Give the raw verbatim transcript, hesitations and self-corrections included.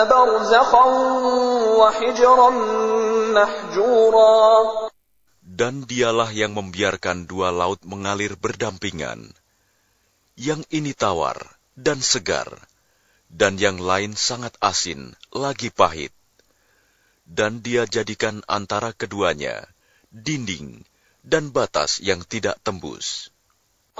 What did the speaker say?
بَرْزَخًا وَحِجْرًا مَّحْجُورًا. Dan dialah yang membiarkan dua laut mengalir berdampingan. Yang ini tawar dan segar, dan yang lain sangat asin, lagi pahit. Dan dia jadikan antara keduanya dinding dan batas yang tidak tembus.